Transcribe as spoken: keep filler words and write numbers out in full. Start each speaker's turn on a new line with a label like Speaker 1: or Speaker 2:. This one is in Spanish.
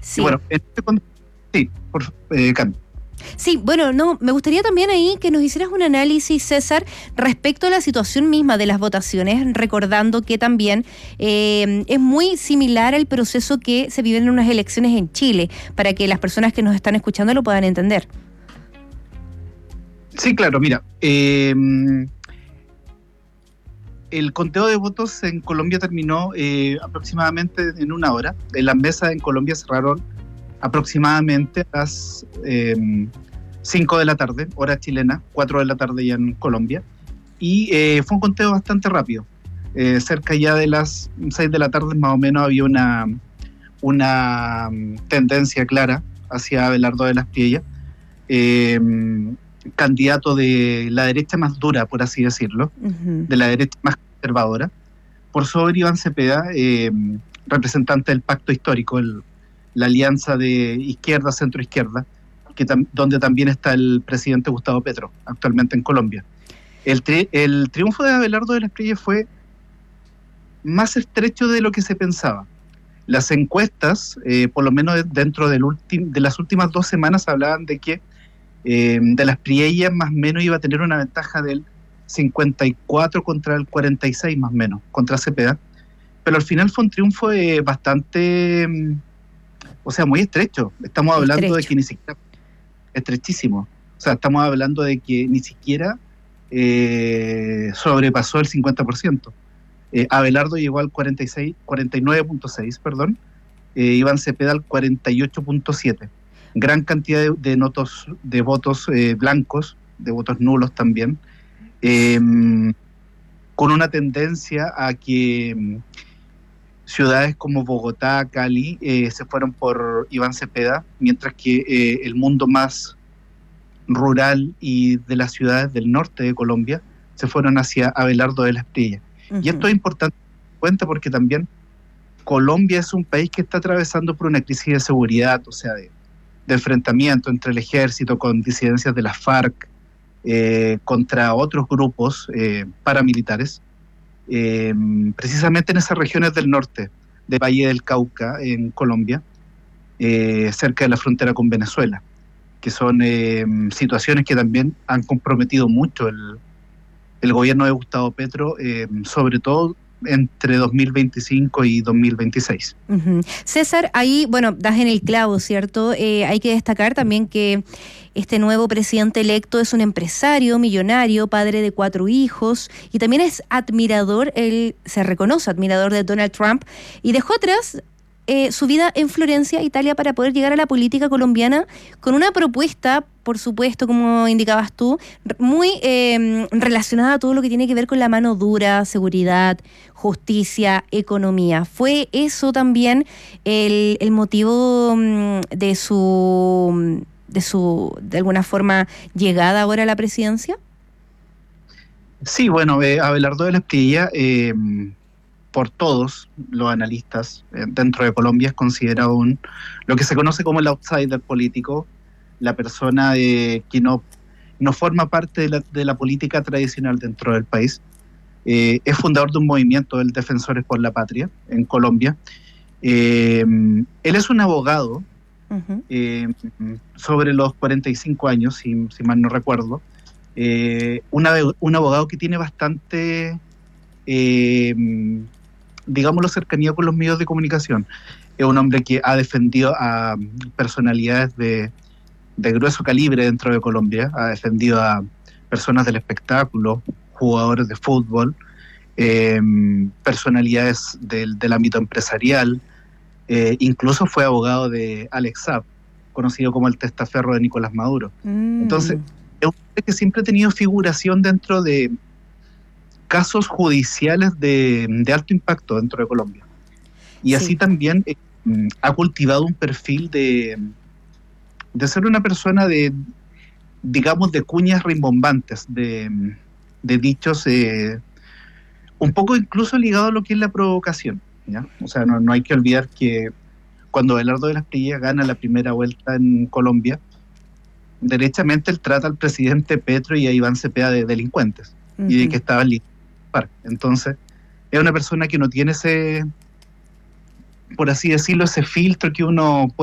Speaker 1: Sí.
Speaker 2: Y bueno, en este contexto, sí, por eh, Cami.
Speaker 1: Sí, bueno, no, me gustaría también ahí que nos hicieras un análisis, César, respecto a la situación misma de las votaciones, recordando que también eh, es muy similar al proceso que se vive en unas elecciones en Chile, para que las personas que nos están escuchando lo puedan entender.
Speaker 2: Sí, claro, mira, eh, el conteo de votos en Colombia terminó eh, aproximadamente en una hora. Las mesas en Colombia cerraron aproximadamente a las eh, cinco de la tarde, hora chilena, cuatro de la tarde ya en Colombia, y eh, fue un conteo bastante rápido. Eh, cerca ya de las seis de la tarde más o menos había una, una tendencia clara hacia Abelardo de las Priellas, eh, candidato de la derecha más dura, por así decirlo, uh-huh. de la derecha más conservadora, por sobre Iván Cepeda, eh, representante del pacto histórico, el, la alianza de izquierda, centro-izquierda, que tam- donde también está el presidente Gustavo Petro, actualmente en Colombia. El, tri- el triunfo de Abelardo de las Priellas fue más estrecho de lo que se pensaba. Las encuestas, eh, por lo menos dentro del ulti- de las últimas dos semanas, hablaban de que eh, de las Priellas más o menos iba a tener una ventaja del cincuenta y cuatro contra el cuarenta y seis más o menos, contra Cepeda. Pero al final fue un triunfo eh, bastante, o sea, muy estrecho. Estamos hablando estrecho. de que ni siquiera, estrechísimo. O sea, estamos hablando de que ni siquiera eh, sobrepasó el cincuenta por ciento. Eh, Abelardo llegó al cuarenta y seis, cuarenta y nueve punto seis, perdón. Eh, Iván Cepeda al cuarenta y ocho punto siete. Gran cantidad de, de, notos, de votos eh, blancos, de votos nulos también, eh, con una tendencia a que ciudades como Bogotá, Cali, eh, se fueron por Iván Cepeda, mientras que eh, el mundo más rural y de las ciudades del norte de Colombia se fueron hacia Abelardo de las Priellas. Uh-huh. Y esto es importante tener en cuenta porque también Colombia es un país que está atravesando por una crisis de seguridad, o sea, de, de enfrentamiento entre el ejército con disidencias de las FARC, eh, contra otros grupos eh, paramilitares, eh, precisamente en esas regiones del norte, de Valle del Cauca, en Colombia, eh, cerca de la frontera con Venezuela, que son eh, situaciones que también han comprometido mucho el, el gobierno de Gustavo Petro, eh, sobre todo entre dos mil veinticinco y dos mil veintiséis.
Speaker 1: Uh-huh. César, ahí, bueno, das en el clavo, ¿cierto? Eh, hay que destacar también que este nuevo presidente electo es un empresario, millonario, padre de cuatro hijos, y también es admirador, él se reconoce admirador de Donald Trump, y dejó atrás eh, su vida en Florencia, Italia, para poder llegar a la política colombiana con una propuesta, por supuesto, como indicabas tú, muy eh, relacionada a todo lo que tiene que ver con la mano dura, seguridad, justicia, economía. ¿Fue eso también el, el motivo de su, de su, de alguna forma, llegada ahora a la presidencia?
Speaker 2: Sí, bueno, eh, Abelardo de las Priellas, eh, por todos los analistas eh, dentro de Colombia, es considerado un, lo que se conoce como el outsider político, la persona eh, que no, no forma parte de la, de la política tradicional dentro del país. Eh, es fundador de un movimiento, el Defensores por la Patria, en Colombia. Eh, él es un abogado, uh-huh. eh, sobre los cuarenta y cinco años, si, si mal no recuerdo. Eh, una, un abogado que tiene bastante, eh, digámoslo, cercanía con los medios de comunicación. Es un hombre que ha defendido a personalidades de, de grueso calibre dentro de Colombia, ha defendido a personas del espectáculo, jugadores de fútbol, eh, personalidades del, del ámbito empresarial, eh, incluso fue abogado de Alex Saab, conocido como el testaferro de Nicolás Maduro. Mm. Entonces, es un hombre que siempre ha tenido figuración dentro de casos judiciales de, de alto impacto dentro de Colombia. Y sí. así también eh, ha cultivado un perfil de, de ser una persona de, digamos, de cuñas rimbombantes, de, de dichos eh, un poco incluso ligado a lo que es la provocación, ¿ya? O sea, no, no hay que olvidar que cuando Abelardo de las Priellas gana la primera vuelta en Colombia, derechamente él trata al presidente Petro y a Iván Cepeda de delincuentes, uh-huh. y de que estaban listos. Entonces, es una persona que no tiene ese, por así decirlo, ese filtro que uno puede